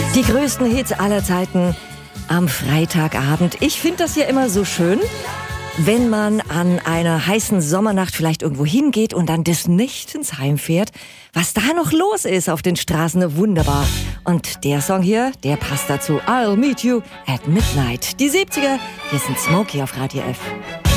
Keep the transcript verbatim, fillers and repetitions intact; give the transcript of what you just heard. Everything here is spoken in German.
Die größten Hits aller Zeiten am Freitagabend. Ich finde das ja immer so schön, wenn man an einer heißen Sommernacht vielleicht irgendwo hingeht und dann des Nächtens heimfährt. Was da noch los ist auf den Straßen, wunderbar. Und der Song hier, der passt dazu. I'll meet you at midnight. Die siebziger, hier sind Smokey auf Radio F.